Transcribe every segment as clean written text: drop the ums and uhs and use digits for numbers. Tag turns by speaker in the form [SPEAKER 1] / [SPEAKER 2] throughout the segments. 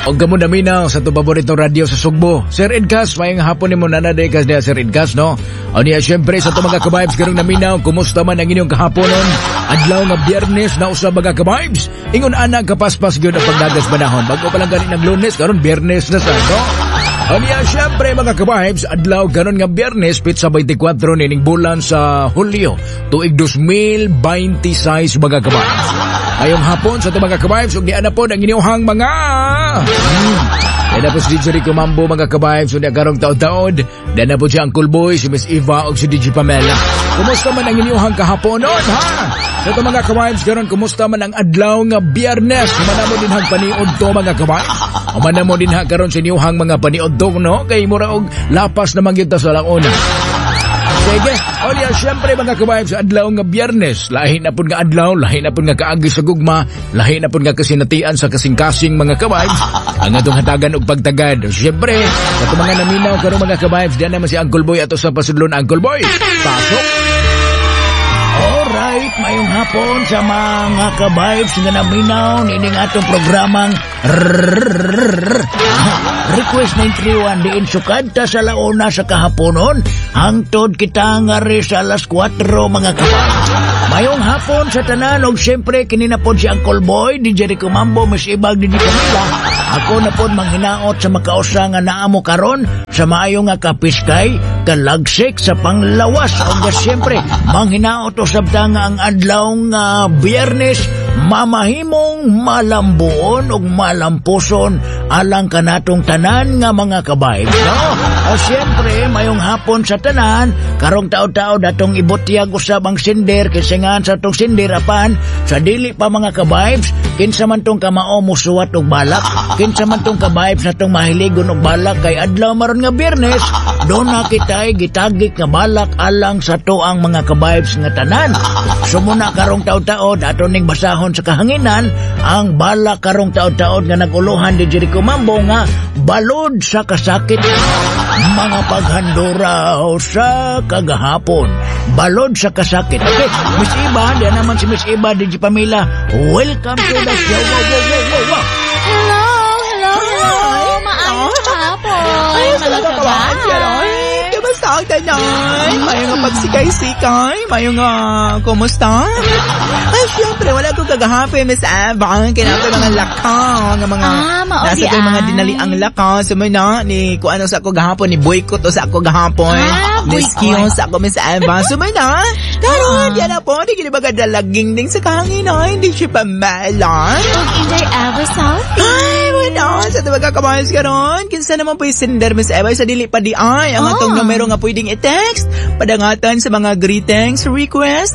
[SPEAKER 1] Og gamo naminaw sa to paboritong radio sa Sugbo. Sir Edcas, mayang hapon nimo nanaday kas niya Sir Edcas, no? O niya syempre sa to mga ka-vibes karong naminaw, kumusta man ang inyong kahaponon? Adlaw nga Biyernes na usa mga ka-vibes. Ingon ana kapaspas gyud ang pagdagas banahon. Bago pa lang gani ng Lunes, karon Biyernes na sa, no? O niya syempre mga ka-vibes, adlaw karon nga Biyernes pitsa 24 nining bulan sa Hulyo, tuig 2026 mga ka-vibes. Ayong hapon sa mga ka-vibes, ug niana po ang inyong mga Dana po si DJ Rico Mambo mga ka-vibes, ug karong taod-taod. Dana po siya ang Cool Boy, si Miss Eva ug si DJ Pamela. Kumusta man ang inyong kahaponon, ha? Sa ito mga ka-vibes, karon kumusta man ang adlaw nga Biyernes? Humana mo din hang paniod to mga ka-vibes. Humana mo din ha karon sa inyong mga paniod to, no? Kay mura og lapas na magyud ta sa launa. Sige, o niya syempre mga ka-vibes, adlaw nga Biyernes, lahi na po nga adlaw, lahi na po nga kaagi sa gugma, lahi na po nga kasinatian sa kasing-kasing mga ka-vibes, ang atong hatagan og pagtagad. Syempre, sa itong mga naminaw karong mga ka-vibes, diyan naman si Uncle Boy ato sa pasidlon. Uncle Boy, pasok! Alright, mayong hapon sa mga ka-vibes nga naminaw nining atong programang Request 931 diin sukad ta sa launa sa kahaponon hangtod kita nga rin sa alas 4 mga ka-vibes. Mayong hapon sa tanan og syempre kininapod si Uncle Boy, DJ Rico Mambo, Miss Ibag, DJ Camila. Ako na pod manghinaot sa makausa nga naamo karon sa maayo nga kapiskay, kalagsik sa panglawas. O syempre manghinaot usab nga ang adlaw nga Biyernes mamahimong malambuon ug malampuson alang kanatong tanan nga mga ka-vibes, no? O syempre mayong hapon sa tanan karong taod-taod atong ibutyag usab ang sinder kisingan sa atong sindir apan sa dili pa mga ka-vibes kinsa man tong kamao musuwat og balak, kinsa man tong ka-vibes natong mahiligon og balak kay adlaw maron nga Biyernes do na kitay gitagik nga balak alang sa tuang mga ka-vibes nga tanan. Sumuna karong taod-taod ato ning basahon sa kahanginan ang balak karong taod-taod nga naguluhan di Jericho Mambo nga balod sa kasakit mga paghanduraw sa kagahapon. Balod sa kasakit. Okay, Miss Iba, diyan naman si Miss Iba, DJ Pamela. Welcome to the show. Wow.
[SPEAKER 2] Hello. Maayos hapon.
[SPEAKER 3] Ay, salamat ka ba? Kamusta ang tanan? Mayong nga pagsikay-sikay? Mayong nga, kumusta? Ay, syempre, wala ko kagahapon, Miss Eva. Kinapay mga lakaw, nga mga, nasa ko mga dinaliang lakaw. Sumuna, ni, kung ano sa ako gahapon, ni boycott o sa ako gahapon. Ni skill sa ako, Miss Eva. Sumuna, karon, yan na po, di kinibaga dalaging ding sa kahanginan, hindi siya pamalan.
[SPEAKER 2] Inday Eva South.
[SPEAKER 3] Ay, wala, sa tabaga kamayos karon. Kinsa naman po yung sender, Miss Eva, sa dili pa di ay, ang atong numero nga pwedeng i-text, padangatan sa mga greetings, request,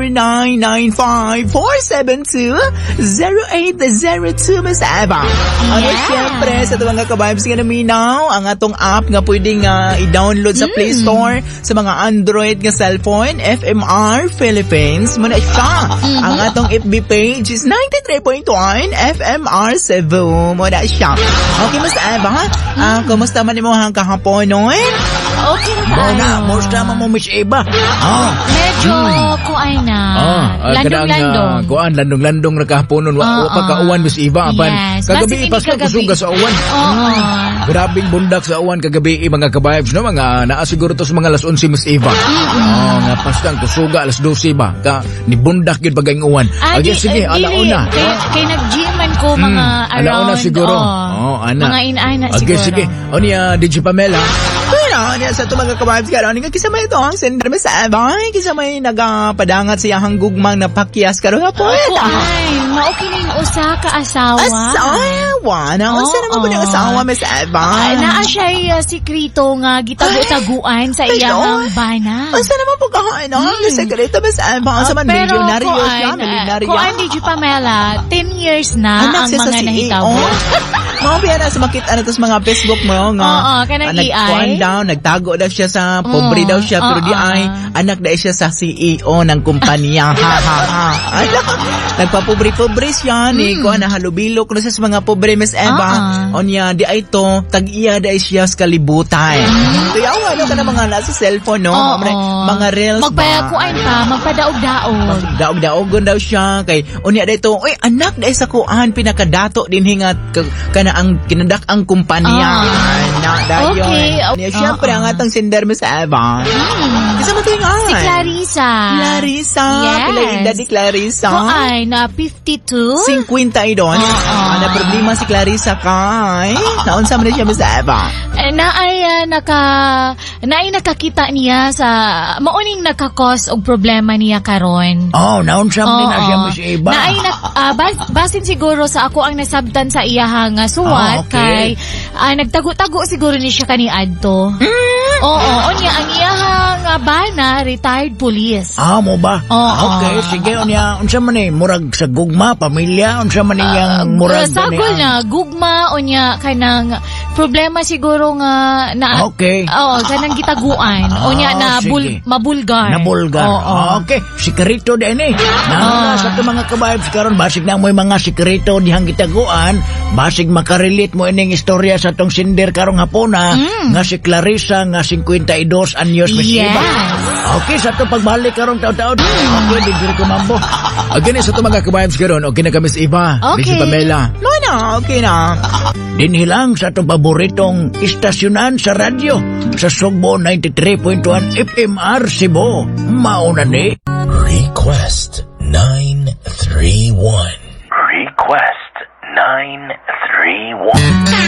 [SPEAKER 3] 0995-472-0802, Miss Eva. Ano, syempre, sa mga ka-vibes nga naminaw, ang atong app nga pwedeng i-download sa Play Store, sa mga Android nga cellphone, FMR Philippines, muna siya. Ang atong FB page is 93.1 FMR Cebu, muna siya. Okay, Miss Eva, kumusta man mo hang kahapon, no?
[SPEAKER 2] Okay na.
[SPEAKER 1] Musta mo Miss Eva?
[SPEAKER 2] Medyo kuay na. Landong-landong.
[SPEAKER 1] Kuan, landong-landong na kahaponon. Wa pa kauwan Miss Eva.
[SPEAKER 2] Yes.
[SPEAKER 1] Kagabi pas ka kusuga sa uwan. Grabing bundak sa uwan kagabi mga ka-vibes, no? Mga naasiguro to sa mga alas 11 Miss Eva. Nga pas kang kusuga alas 12 ba? Ka ni bundak gid bagay uwan. Sige, alauna.
[SPEAKER 2] Kay nag-gyman ko mga around.
[SPEAKER 1] Alauna siguro. Ana.
[SPEAKER 2] Mga inaana siguro.
[SPEAKER 1] Sige. O niya DJ Pamela.
[SPEAKER 3] Niya sa mga ka-vibes karon nga kisa may ito ang sender Miss Eva, kisa may nagapadangat siya hang gugmang na pakyas karon nga po.
[SPEAKER 2] Ay, maukinin usa ka asawa.
[SPEAKER 3] Asawa? Unsa naman po ng asawa, Miss Eva?
[SPEAKER 2] Naa siya sikrito nga gitago-taguan sa iyang bana.
[SPEAKER 3] Unsa naman po kahain ang sekreto, Miss Eva? Unsa man milyonaryo siya, milyonaryo.
[SPEAKER 2] Kuan di Pamela, 10 years na ang mga nahitabo.
[SPEAKER 3] Mga biyana sa makita na tos mga Facebook mo nga.
[SPEAKER 2] Kanang AI.
[SPEAKER 3] Nagkuhan down, nagtago daw siya sa pobre daw siya, pero di ay, anak daw siya sa CEO ng kumpanya. Ha, ha, ha. Ala, nagpapobre-pobre siya, ni ko na halubilo, kung sa mga pobre, Miss Eva. O niya, di ay to, tag-iya daw siya sa kalibutan. Kaya ano ka na mga nasa cellphone, no? Mga reels
[SPEAKER 2] Magpakuan pa, magpadaog-daog.
[SPEAKER 3] Daog-daogon daw siya kay unya dito, oy anak dai sa kuan pinakadato din hingat kana ang kinadak ang kumpanya. Na dayon.
[SPEAKER 2] Okay.
[SPEAKER 3] Niya syempre ang atong sinder Miss Eva. Kasi matingan.
[SPEAKER 2] Si Clarissa.
[SPEAKER 3] Clarissa.
[SPEAKER 2] Yes.
[SPEAKER 3] Pila edad ni Clarissa?
[SPEAKER 2] Kuan na 52.
[SPEAKER 3] 50 idon. Na problema si Clarissa kay. Naunsa man siya Miss Eva?
[SPEAKER 2] Naay nakakita niya sa mauning nakakos og problema niya karon.
[SPEAKER 1] Oh, naunsa man na siya Miss Eva.
[SPEAKER 2] Naay basin siguro sa ako ang nasabtan sa iyahang suwat
[SPEAKER 1] okay.
[SPEAKER 2] kay nagtago-tago siguro ni siya kani adto. Oo, unya ang iyahang bana retired police.
[SPEAKER 1] Mo ba? Okay, sige unya unsa man ni murag sa gugma pamilya unsa man niyang murag
[SPEAKER 2] sagol na gugma unya kanang problema siguro nga na
[SPEAKER 1] okay.
[SPEAKER 2] Kanang gitaguan unya na mabulgar.
[SPEAKER 1] Okay, sikrito din eh. Sa to mga ka-vibes karon basig na mo'y mga sikrito dihang gitaguan, basig makarelate mo ining istorya sa tong sinder karong hapona nga si Clarissa nga 52 anyos Miss Eva. Okay, sa to pagbalik karong taon-taon. Okay, digir ko mambo. Okay na sa to mga ka-vibes karon, okay na ka Miss Eva.
[SPEAKER 2] Okay.
[SPEAKER 1] Si Pamela.
[SPEAKER 3] Okay na.
[SPEAKER 1] Dinhilang sa itong paboritong istasyonan sa radyo sa Sugbo 93.1 FMR Cebu. Mauna ni
[SPEAKER 4] Request 931. Request 931.